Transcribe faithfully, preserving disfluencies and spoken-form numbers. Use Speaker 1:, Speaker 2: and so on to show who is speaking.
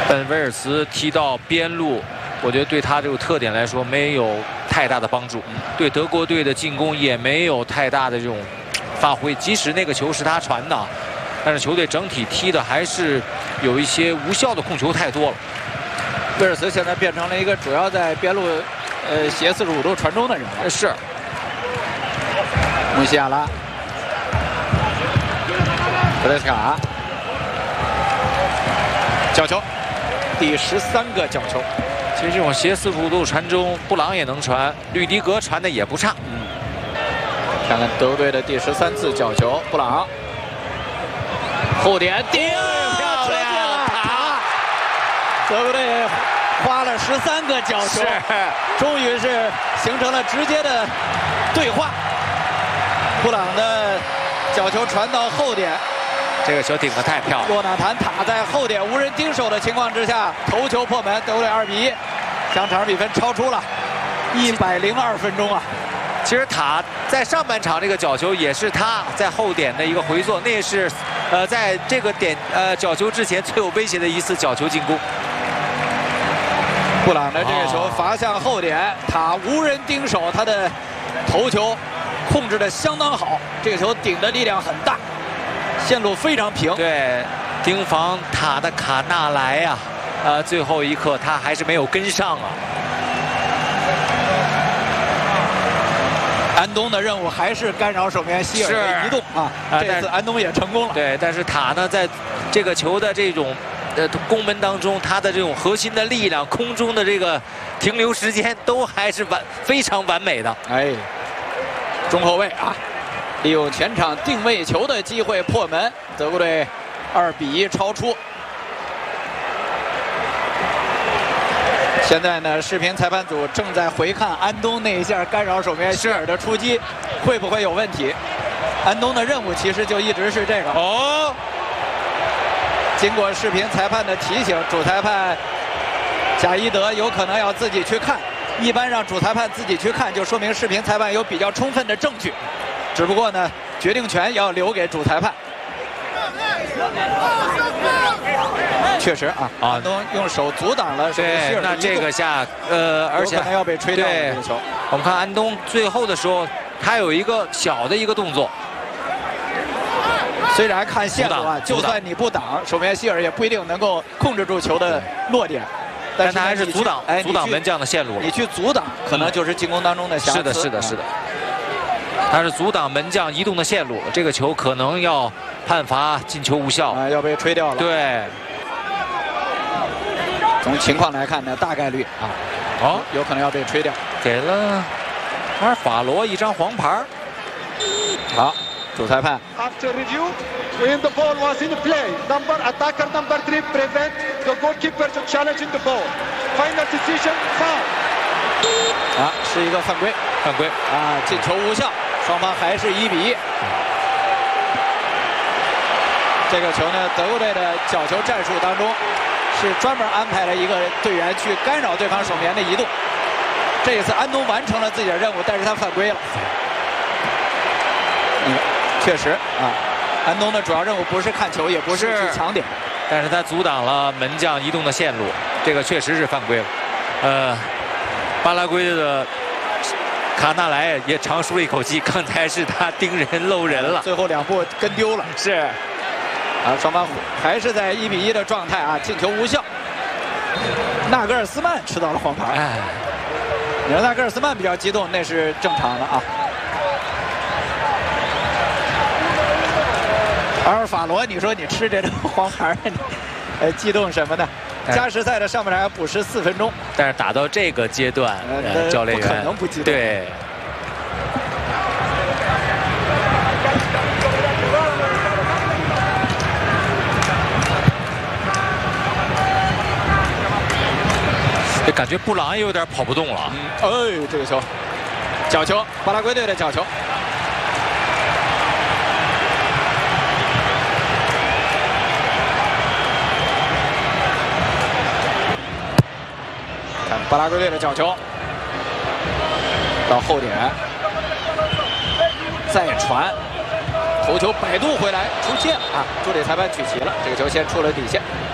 Speaker 1: 本威尔茨踢到边路，我觉得对他这个特点来说没有太大的帮助，对德国队的进攻也没有太大的这种发挥。即使那个球是他传的，但是球队整体踢的还是有一些无效的控球太多了。
Speaker 2: 威尔茨现在变成了一个主要在边路呃斜四十五度传中的人了。
Speaker 1: 是。
Speaker 2: 穆西亚拉，格雷斯卡，角球，第十三个角球。
Speaker 1: 其实这种斜四十五度传中，布朗也能传，吕迪格传的也不差。
Speaker 2: 嗯，看看德国队的第十三次角球，布朗后点顶，漂亮！塔，德国队花了十三个角球，终于是形成了直接的对话。布朗的角球传到后点，
Speaker 1: 这个球顶得太漂亮。
Speaker 2: 洛纳坦塔在后点无人盯手的情况之下，头球破门，德国队二比一，将场比分超出了一百零二分钟啊！
Speaker 1: 其实塔在上半场这个角球也是他在后点的一个回做，那也是呃在这个点呃角球之前最有威胁的一次角球进攻。
Speaker 2: 布朗的这个球罚向后点，塔无人盯手，他的头球控制的相当好，这个球顶的力量很大，线路非常平。
Speaker 1: 对，盯防塔的卡纳莱呀、啊，呃，最后一刻他还是没有跟上啊。
Speaker 2: 安东的任务还是干扰守门员希尔的移动啊，这次安东也成功了。
Speaker 1: 对，但是塔呢，在这个球的这种呃攻门当中，他的这种核心的力量、空中的这个停留时间都还是完非常完美的。
Speaker 2: 哎。中后卫啊，利用前场定位球的机会破门，德国队二比一超出。现在呢，视频裁判组正在回看安东那一下干扰守门员希尔的出击，会不会有问题？安东的任务其实就一直是这个。哦，经过视频裁判的提醒，主裁判贾伊德有可能要自己去看。一般让主裁判自己去看，就说明视频裁判有比较充分的证据。只不过呢，决定权要留给主裁判。确实啊，安东用手阻挡了。
Speaker 1: 对，那这个下，呃，而且
Speaker 2: 可能要被吹掉这个球。
Speaker 1: 我们看安东最后的时候，他有一个小的一个动作。
Speaker 2: 虽然看线路啊，就算你不挡，守门员希尔也不一定能够控制住球的落点。
Speaker 1: 但他还是阻挡，哎，阻挡门将的线路了。
Speaker 2: 你去阻挡，可能就是进攻当中的瑕疵。
Speaker 1: 是的，是的，是的。他是阻挡门将移动的线路，这个球可能要判罚进球无效
Speaker 2: 啊，要被吹掉了。
Speaker 1: 对。
Speaker 2: 从情况来看呢，大概率啊，哦，有可能要被吹掉。
Speaker 1: 给了阿尔法罗一张黄牌。
Speaker 2: 好，主裁判。
Speaker 3: After review, when the ball was in play, number attacker number three prevent the goalkeeper to challenge the ball. Final decision foul.
Speaker 2: 啊，是一个犯规，
Speaker 1: 犯规
Speaker 2: 啊，进球无效，双方还是一比一。这个球呢，德国队的角球战术当中是专门安排了一个队员去干扰对方守门员的移动。这一次安东完成了自己的任务，但是他犯规了。嗯，确实啊，安东的主要任务不是看球，也不是去抢点，
Speaker 1: 但是他阻挡了门将移动的线路，这个确实是犯规了。呃，巴拉圭的卡纳莱也长舒了一口气，刚才是他盯人漏人了，
Speaker 2: 最后两步跟丢了。
Speaker 1: 是，
Speaker 2: 啊，双方还是在一比一的状态啊，进球无效。纳格尔斯曼吃到了黄牌，哎，你说纳格尔斯曼比较激动，那是正常的啊。阿尔法罗，你说你吃这种黄牌，你呃激动什么呢？加时赛的上半场要补时四分钟，
Speaker 1: 但是打到这个阶段，呃、教练员
Speaker 2: 不可能不激动。
Speaker 1: 对。感觉布朗也有点跑不动了。
Speaker 2: 嗯，哎，这个球，角球，巴拉圭队的角球。看巴拉圭队的角球，到后点，再传，头球摆渡回来出线啊！助理裁判举旗了，这个球先出了底线。